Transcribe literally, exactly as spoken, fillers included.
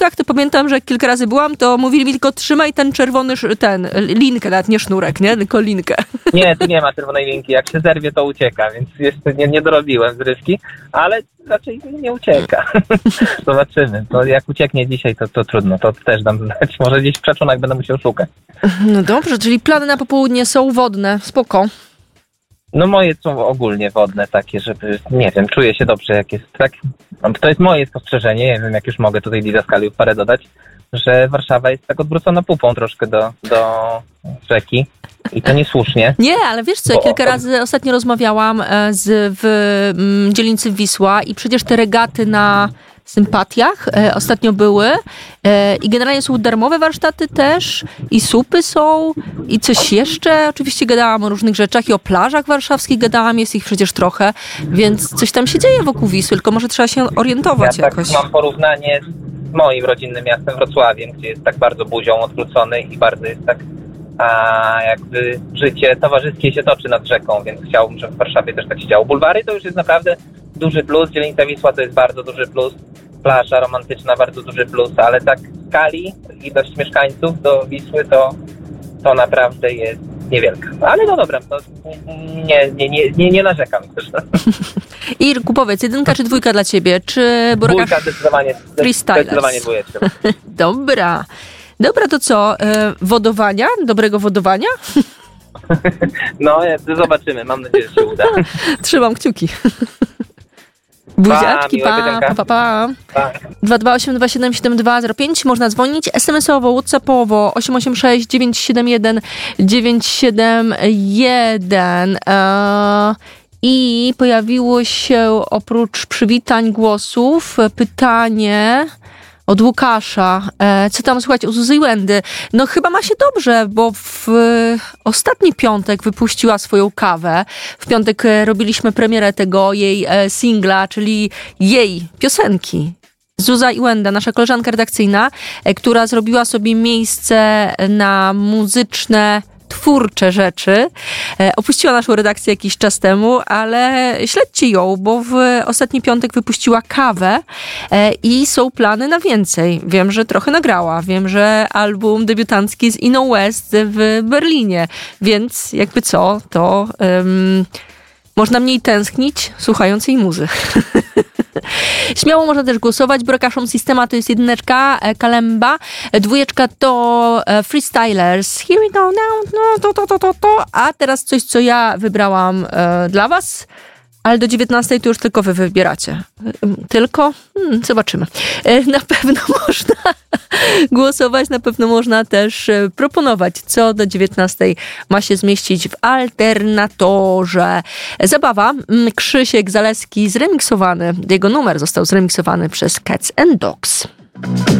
Wysokich, to pamiętam, że jak kilka razy byłam, to mówili mi tylko trzymaj ten czerwony, ten, linkę, nawet nie sznurek, nie? Tylko linkę. Nie, tu nie ma czerwonej linki. Jak się zerwie, to ucieka, więc jeszcze nie, nie dorobiłem zrywki, ale raczej nie ucieka. Zobaczymy. To jak ucieknie dzisiaj, to, to trudno. To też dam znać. Może gdzieś w Przeczunach będę musiał szukać. No dobrze, czyli plany na popołudnie są wodne. Spoko. No moje są ogólnie wodne takie, żeby, nie wiem, czuję się dobrze, jak jest tak. To jest moje spostrzeżenie, nie wiem, jak już mogę tutaj didaskaliów parę dodać, że Warszawa jest tak odwrócona pupą troszkę do, do rzeki i to niesłusznie. Nie, ale wiesz co, ja kilka razy ostatnio rozmawiałam z, w m, dzielnicy Wisła i przecież te regaty na Sympatiach e, ostatnio były e, i generalnie są darmowe warsztaty też i supy są i coś jeszcze. Oczywiście gadałam o różnych rzeczach i o plażach warszawskich gadałam, jest ich przecież trochę, więc coś tam się dzieje wokół Wisły, tylko może trzeba się orientować ja jakoś. Tak mam porównanie z moim rodzinnym miastem Wrocławiem, gdzie jest tak bardzo buzią odwrócony i bardzo jest tak a jakby życie towarzyskie się toczy nad rzeką, więc chciałbym, żeby w Warszawie też tak się działo. Bulwary to już jest naprawdę duży plus, dzielnica Wisła to jest bardzo duży plus, plaża romantyczna bardzo duży plus, ale tak w skali ilość mieszkańców do Wisły to, to naprawdę jest niewielka. Ale no dobra, to nie, nie, nie, nie, nie narzekam też. Irku, powiedz, jedynka czy dwójka dla ciebie? Czy Borakasz Dwójka zdecydowanie, Freestylers? Zdecydowanie dwójeczka. Dobra. Dobra, to co? E, wodowania? Dobrego wodowania? No, zobaczymy. Mam nadzieję, że się uda. Trzymam kciuki. Buziaczki, pa, pa, pa, pa. pa. dwa dwa osiem dwa siedem siedem dwa zero pięć. Można dzwonić es em esowo, whatsappowo osiem osiem sześć dziewięć siedem jeden dziewięć siedem jeden. Eee, I pojawiło się oprócz przywitań głosów pytanie od Łukasza. E, co tam słychać u Zuzy i Wendy? No chyba ma się dobrze, bo w e, ostatni piątek wypuściła swoją kawę. W piątek e, robiliśmy premierę tego jej e, singla, czyli jej piosenki. Zuza i Wenda, nasza koleżanka redakcyjna, e, która zrobiła sobie miejsce na muzyczne twórcze rzeczy. E, opuściła naszą redakcję jakiś czas temu, ale śledźcie ją, bo w ostatni piątek wypuściła kawę e, i są plany na więcej. Wiem, że trochę nagrała. Wiem, że album debiutancki z Inno West w Berlinie. Więc jakby co, to um, można mniej tęsknić słuchając jej muzy. Śmiało można też głosować. Borakaszom Systema to jest jedyneczka, Kalemba. Dwójeczka to Freestylers. Here we go now. No, to, to, to, to, to. A teraz coś, co ja wybrałam e, dla was. Ale do dziewiętnastej to już tylko wy wybieracie. Tylko? Hmm, zobaczymy. Na pewno można głosować, na pewno można też proponować, co do dziewiętnastej ma się zmieścić w alternatorze. Zabawa. Krzysiek Zaleski zremiksowany. Jego numer został zremiksowany przez Cats and Dogs.